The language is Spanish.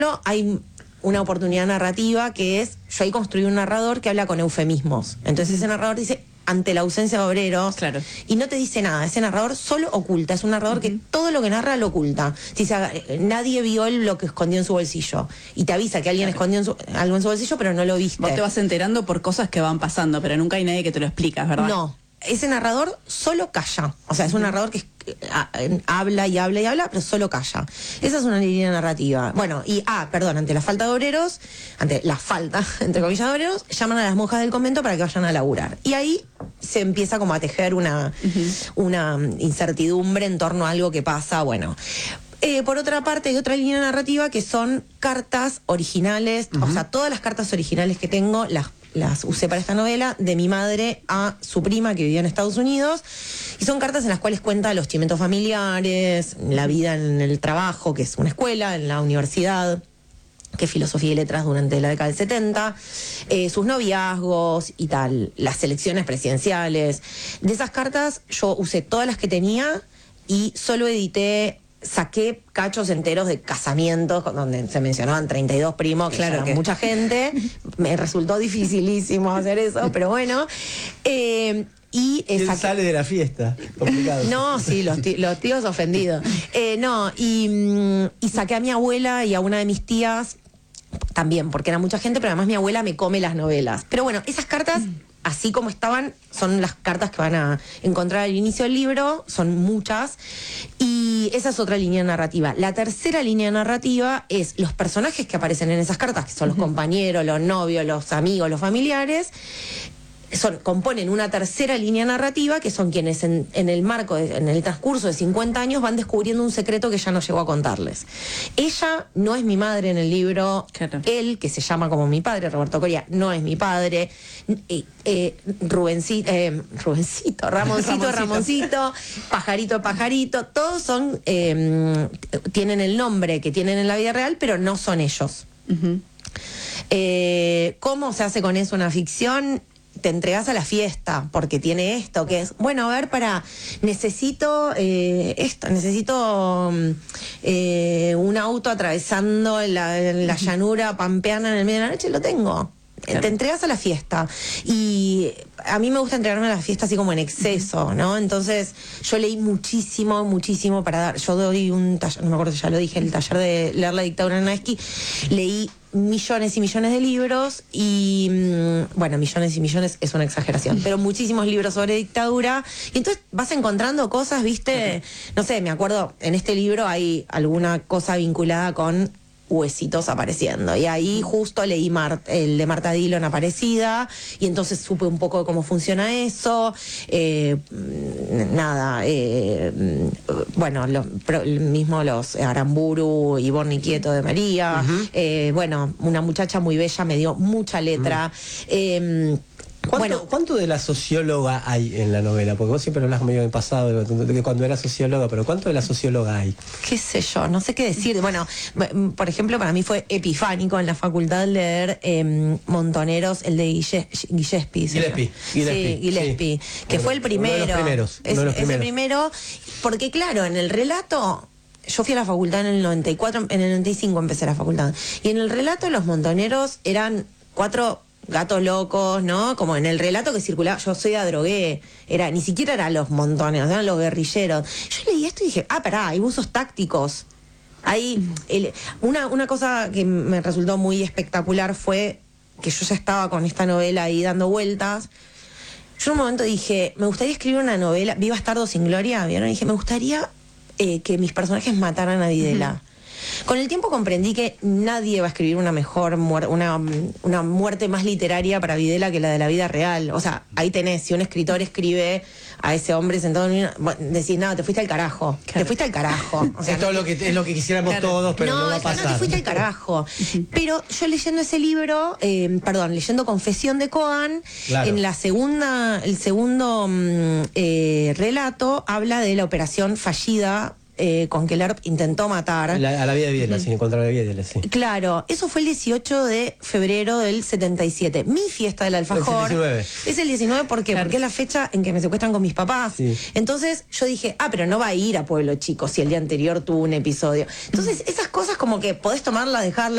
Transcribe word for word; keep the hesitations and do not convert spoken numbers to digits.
No, hay una oportunidad narrativa que es, yo ahí construí un narrador que habla con eufemismos. Entonces ese narrador dice, ante la ausencia de obreros, claro. y no te dice nada. Ese narrador solo oculta, es un narrador uh-huh. que todo lo que narra lo oculta. Si se, nadie vio él lo que escondió en su bolsillo, y te avisa que alguien claro. escondió en su, algo en su bolsillo, pero no lo viste. Vos te vas enterando por cosas que van pasando, pero nunca hay nadie que te lo explica, ¿verdad? No, ese narrador solo calla. O sea, es un narrador que habla y habla y habla, pero solo calla. Esa es una línea narrativa. Bueno, y, ah, perdón, ante la falta de obreros, ante la falta, entre comillas, de obreros, llaman a las monjas del convento para que vayan a laburar. Y ahí se empieza como a tejer una, uh-huh. una incertidumbre en torno a algo que pasa, bueno... Eh, por otra parte, hay otra línea narrativa que son cartas originales, uh-huh. o sea, todas las cartas originales que tengo las, las usé para esta novela, de mi madre a su prima que vivía en Estados Unidos, y son cartas en las cuales cuenta los cimientos familiares, la vida en el trabajo, que es una escuela, en la universidad, que es filosofía y letras durante la década del setenta, eh, sus noviazgos y tal, las elecciones presidenciales. De esas cartas yo usé todas las que tenía y solo edité... Saqué cachos enteros de casamientos donde se mencionaban treinta y dos primos, que claro, que mucha gente. Me resultó dificilísimo hacer eso, pero bueno. Eh, y eh, saqué... sale de la fiesta? Complicado. No, sí, los, tí los tíos ofendidos. Eh, no, y, y saqué a mi abuela y a una de mis tías también, porque era mucha gente, pero además mi abuela me come las novelas. Pero bueno, esas cartas... así como estaban, son las cartas que van a encontrar al inicio del libro, son muchas, y esa es otra línea narrativa. La tercera línea narrativa es los personajes que aparecen en esas cartas, que son los compañeros, los novios, los amigos, los familiares, son, componen una tercera línea narrativa, que son quienes en, en el marco, de, en el transcurso de cincuenta años van descubriendo un secreto que ya no llegó a contarles. Ella no es mi madre en el libro, claro. Él, que se llama como mi padre, Roberto Coria, no es mi padre, eh, eh, Rubencito, eh, Rubencito, Ramoncito, Ramoncito, Ramoncito, Pajarito, Pajarito, todos son, eh, tienen el nombre que tienen en la vida real, pero no son ellos. Uh-huh. eh, ¿Cómo se hace con eso una ficción? Te entregas a la fiesta, porque tiene esto, que es, bueno, a ver, para, necesito eh, esto, necesito eh, un auto atravesando la, la llanura pampeana en el medio de la noche, lo tengo. Claro. Te entregas a la fiesta. Y a mí me gusta entregarme a la fiesta así como en exceso, ¿no? Entonces, yo leí muchísimo, muchísimo para dar. Yo doy un taller, no me acuerdo si ya lo dije, el taller de leer La dictadura de Naesky. Leí millones y millones de libros y, bueno, millones y millones es una exageración, pero muchísimos libros sobre dictadura, y entonces vas encontrando cosas, ¿viste? No sé, me acuerdo, en este libro hay alguna cosa vinculada con huesitos apareciendo, y ahí justo leí Mar el de Marta Dillon, Aparecida, y entonces supe un poco de cómo funciona eso. eh, nada eh, bueno, lo, pro, mismo los Aramburu y Borni Quieto de María. Uh-huh. eh, bueno, una muchacha muy bella, me dio mucha letra. Uh-huh. eh, ¿Cuánto, bueno, ¿Cuánto de la socióloga hay en la novela? Porque vos siempre hablas medio del pasado, de cuando era socióloga, pero ¿cuánto de la socióloga hay? Qué sé yo, no sé qué decir. Bueno, por ejemplo, para mí fue epifánico en la facultad leer eh, Montoneros, el de Guille, Gillespie. Gillespie. Sí, Gillespie, sí, que fue el primero. Uno de los primeros. Es, uno de los es el primero, porque claro, en el relato... Yo fui a la facultad en el noventa y cuatro, en el noventa y cinco empecé la facultad. Y en el relato los montoneros eran cuatro... gatos locos, ¿no? Como en el relato que circulaba, yo soy adrogué, era, ni siquiera eran los montones, eran los guerrilleros. Yo leí esto y dije, ah, pará, hay usos tácticos. Hay, el, una, una cosa que me resultó muy espectacular fue que yo ya estaba con esta novela ahí dando vueltas. Yo en un momento dije, me gustaría escribir una novela, vi Bastardo sin Gloria, ¿vieron? Y dije, me gustaría eh, que mis personajes mataran a Videla. Uh-huh. Con el tiempo comprendí que nadie va a escribir una mejor muer una, una muerte más literaria para Videla que la de la vida real. O sea, ahí tenés, si un escritor escribe a ese hombre sentado en una... Bueno, decís, no, te fuiste al carajo. Claro. Te fuiste al carajo. O sea, es, todo no, lo que, es lo que quisiéramos claro. todos, pero no, no va a pasar. No, te fuiste al carajo. Pero yo leyendo ese libro, eh, perdón, leyendo Confesión de Coan, claro. en la segunda, el segundo eh, relato habla de la operación fallida eh, con que el E R P intentó matar. La- a la vida de Videla, sin encontrar la vida de Videla, sí. Claro, eso fue el dieciocho de febrero del setenta y siete. Mi fiesta del alfajor Es el diecinueve. es el diecinueve, ¿por qué? Claro. Porque es la fecha en que me secuestran con mis papás. Sí. Entonces yo dije, ah, pero no va a ir a Pueblo Chico si el día anterior tuvo un episodio. Entonces esas cosas como que podés tomarlas, dejarlas.